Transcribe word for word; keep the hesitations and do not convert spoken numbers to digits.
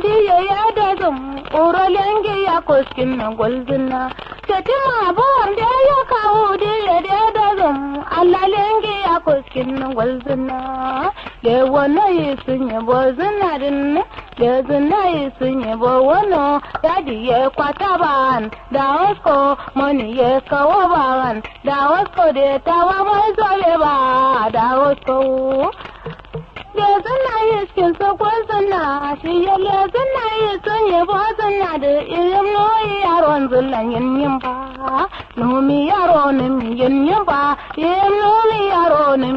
diye ya da zum urolenge ya koskin na golzina tetima bon da ya kawo diye da zum alalenge ya koskin na golzina le wono yisunye bozina din le zina yisunye bo wono ya diye kwataban da wasko moni ye kawo ban da wasko de tawa mai zole ba da wasko lezana yiskin sokwazana shi ya lezana yisun ya bozana da ilim noyi yaron zullan yin yin ba nomi yaro nim yin yin ba yin nomi yaro nim